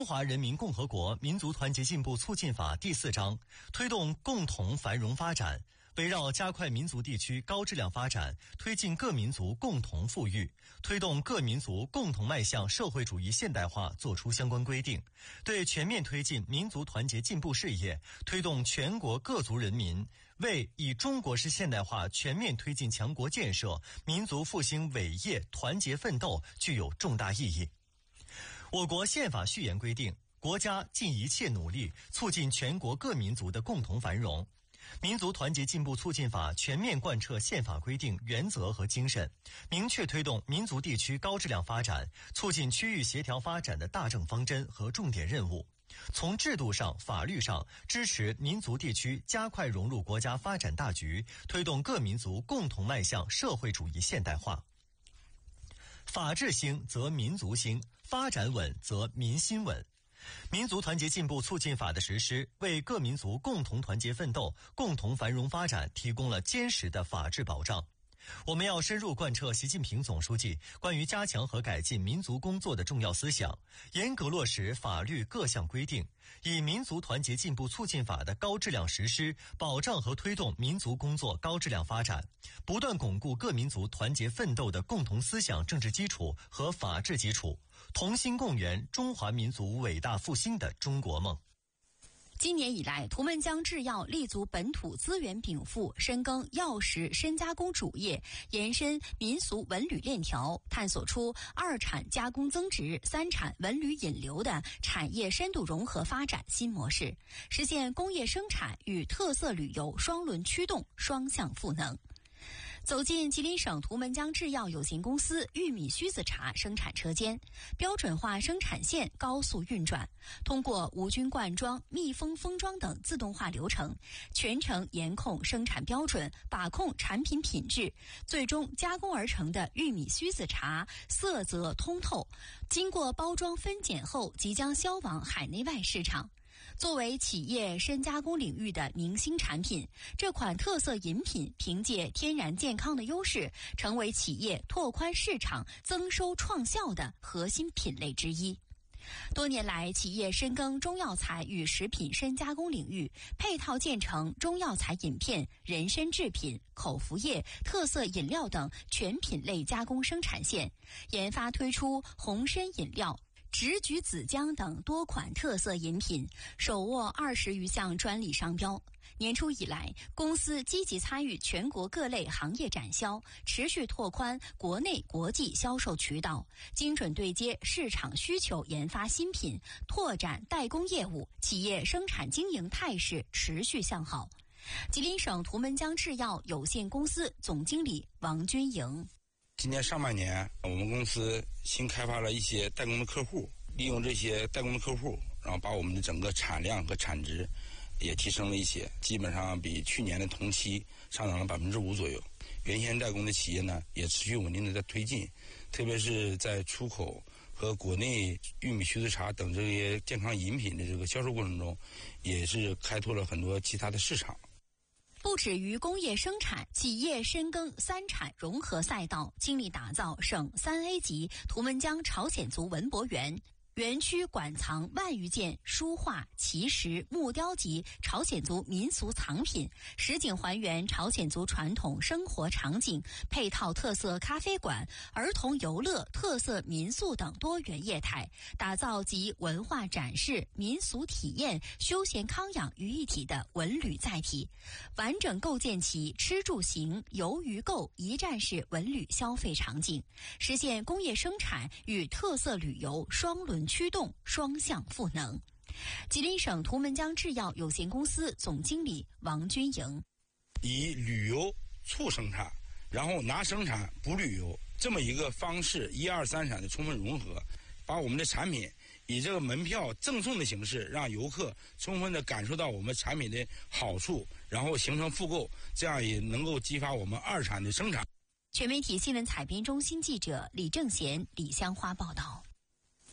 中华人民共和国民族团结进步促进法第4章推动共同繁荣发展，围绕加快民族地区高质量发展，推进各民族共同富裕，推动各民族共同迈向社会主义现代化作出相关规定，对全面推进民族团结进步事业，推动全国各族人民为以中国式现代化全面推进强国建设、民族复兴伟业团结奋斗具有重大意义。我国宪法序言规定，国家尽一切努力促进全国各民族的共同繁荣。民族团结进步促进法全面贯彻宪法规定原则和精神，明确推动民族地区高质量发展，促进区域协调发展的大政方针和重点任务。从制度上、法律上支持民族地区加快融入国家发展大局，推动各民族共同迈向社会主义现代化。法治兴则民族兴，发展稳则民心稳。民族团结进步促进法的实施，为各民族共同团结奋斗、共同繁荣发展提供了坚实的法治保障。我们要深入贯彻习近平总书记关于加强和改进民族工作的重要思想，严格落实法律各项规定，以民族团结进步促进法的高质量实施，保障和推动民族工作高质量发展，不断巩固各民族团结奋斗的共同思想政治基础和法治基础，同心共圆中华民族伟大复兴的中国梦。 今年以来，图们江制药立足本土资源禀赋，深耕药食深加工主业，延伸民俗文旅链条，探索出2产加工增值、3产文旅引流的产业深度融合发展新模式，实现工业生产与特色旅游双轮驱动、双向赋能。走进吉林省图们江制药有限公司玉米须子茶生产车间，标准化生产线高速运转，通过无菌灌装、密封封装等自动化流程，全程严控生产标准，把控产品品质，最终加工而成的玉米须子茶色泽通透，经过包装分拣后即将销往海内外市场。作为企业深加工领域的明星产品，这款特色饮品凭借天然健康的优势，成为企业拓宽市场、增收创效的核心品类之一。多年来，企业深耕中药材与食品深加工领域，配套建成中药材饮片、人参制品、口服液、特色饮料等全品类加工生产线，研发推出红参饮料、直菊子浆等多款特色饮品，手握20余项专利商标。年初以来，公司积极参与全国各类行业展销，持续拓宽国内国际销售渠道，精准对接市场需求，研发新品，拓展代工业务，企业生产经营态势持续向好。吉林省图们江制药有限公司总经理王军营。 今年上半年，我们公司新开发了一些代工的客户，利用这些代工的客户，然后把我们的整个产量和产值也提升了一些，基本上比去年的同期上涨了5%左右。原先代工的企业呢，也持续稳定的在推进，特别是在出口和国内玉米须子茶等这些健康饮品的这个销售过程中，也是开拓了很多其他的市场。 不止于工业生产，企业深耕3产融合赛道，倾力打造省3A 级图们江朝鲜族文博园。园区馆藏万余件书画、奇石、木雕级朝鲜族民俗藏品，实景还原朝鲜族传统生活场景，配套特色咖啡馆、儿童游乐、特色民宿等多元业态，打造集文化展示、民俗体验、休闲康养于一体的文旅载体，完整构建起吃住行游娱购一站式文旅消费场景，实现工业生产与特色旅游双轮驱动、双向赋能。吉林省图们江制药有限公司总经理王军营： 以旅游促生产，然后拿生产补旅游，这么一个方式，1、2、3产的充分融合，把我们的产品以这个门票赠送的形式，让游客充分的感受到我们产品的好处，然后形成复购，这样也能够激发我们2产的生产。 全媒体新闻采编中心记者李正贤、李香花报道。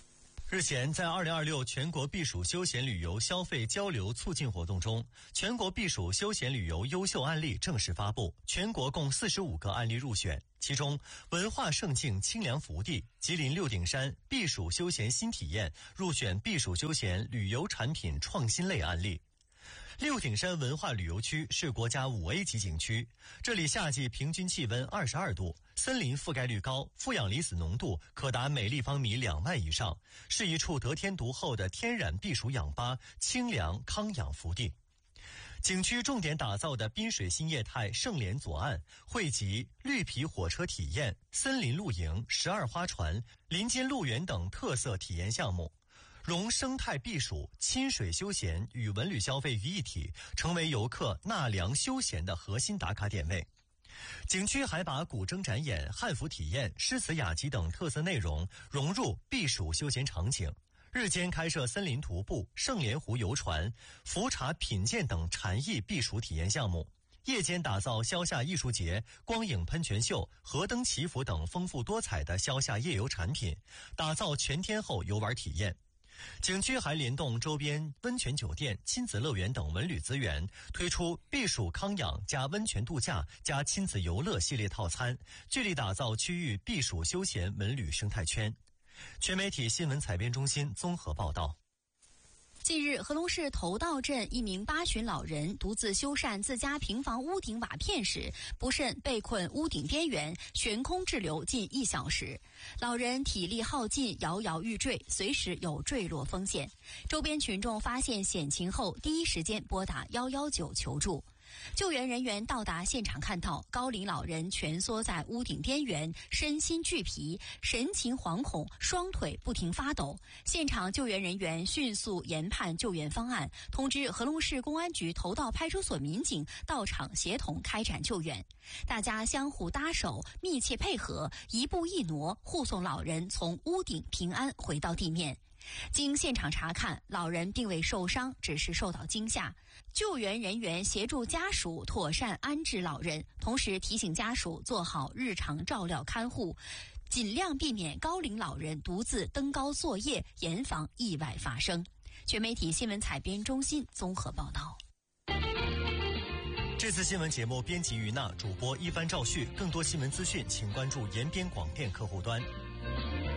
日前，在2026全国避暑休闲旅游消费交流促进活动中，全国避暑休闲旅游优秀案例正式发布，全国共45个案例入选。其中，文化胜境清凉福地吉林六顶山避暑休闲新体验入选避暑休闲旅游产品创新类案例。六顶山文化旅游区是国家5A 级景区，这里夏季平均气温22度，森林覆盖率高，负氧离子浓度可达每立方米2万以上，是一处得天独厚的天然避暑氧吧、清凉康养福地。景区重点打造的滨水新业态盛联左岸，汇集绿皮火车体验、森林露营、12花船、林间路园等特色体验项目，融生态避暑、亲水休闲与文旅消费于一体，成为游客纳凉休闲的核心打卡点位。景区还把古筝展演、汉服体验、诗词雅集等特色内容融入避暑休闲场景。日间开设森林徒步、盛莲湖游船、浮茶品鉴等禅意避暑体验项目；夜间打造消夏艺术节、光影喷泉秀、河灯祈福等丰富多彩的消夏夜游产品，打造全天候游玩体验。景区还联动周边温泉酒店、亲子乐园等文旅资源，推出避暑康养加温泉度假加亲子游乐系列套餐，聚力打造区域避暑休闲文旅生态圈。全媒体新闻采编中心综合报道。 近日，河东市头道镇一名80旬老人独自修缮自家平房屋顶瓦片时，不慎被困屋顶边缘，悬空滞留近1小时。老人体力耗尽，摇摇欲坠，随时有坠落风险。周边群众发现险情后，第一时间拨打119求助。救援人员到达现场，看到高龄老人蜷缩在屋顶边缘，身心俱疲，神情惶恐，双腿不停发抖。现场救援人员迅速研判救援方案，通知河东市公安局头道派出所民警到场协同开展救援。大家相互搭手，密切配合，一步一挪，护送老人从屋顶平安回到地面。经现场查看，老人并未受伤，只是受到惊吓。救援人员协助家属妥善安置老人，同时提醒家属做好日常照料看护，尽量避免高龄老人独自登高作业，严防意外发生。全媒体新闻采编中心综合报道。 这次新闻节目编辑于娜，主播一帆赵旭。更多新闻资讯，请关注延边广电客户端。